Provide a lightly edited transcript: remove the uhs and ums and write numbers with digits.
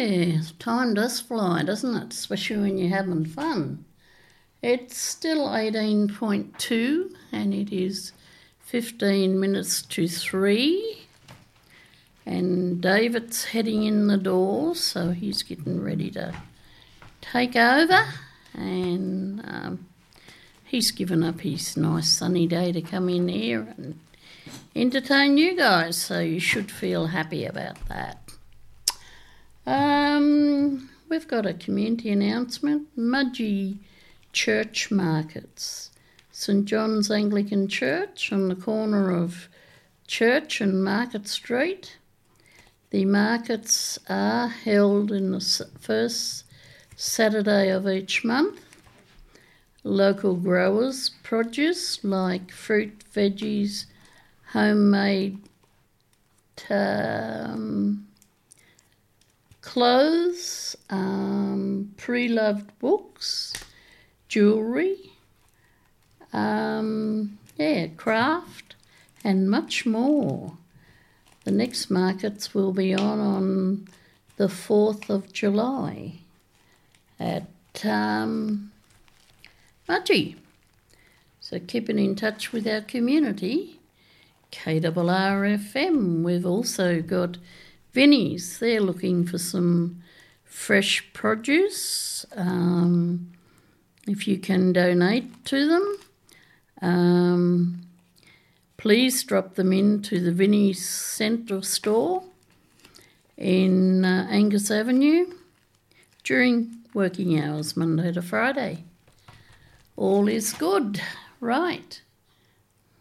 Yeah, time does fly, doesn't it? Especially when you're having fun. It's still 18.2 and it is 15 minutes to 3. And David's heading in the door, so he's getting ready to take over. And he's given up his nice sunny day to come in here and entertain you guys, so you should feel happy about that. We've got a community announcement. Mudgee Church Markets. St John's Anglican Church on the corner of Church and Market Street. The markets are held in the first Saturday of each month. Local growers' produce like fruit, veggies, homemade clothes, pre-loved books, jewellery, craft and much more. The next markets will be on the 4th of July at Mudgee. So keeping in touch with our community. KRRFM, we've also got Vinnie's. They're looking for some fresh produce. If you can donate to them, please drop them into the Vinnie's Centre store in Angus Avenue during working hours, Monday to Friday. All is good. Right.